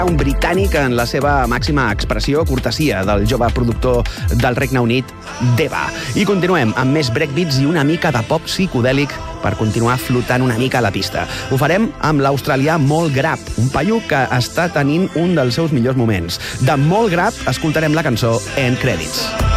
Un britànic en la seva màxima expressió, cortesia del jove productor del Regne Unit, Deva. I continuem amb més breakbeats i una mica de pop psicodèlic per continuar flotant una mica a la pista. Ho farem amb l'australià Mol Grap, un paio que està tenint un dels seus millors moments. De Mol Grap escoltarem la cançó End Credits.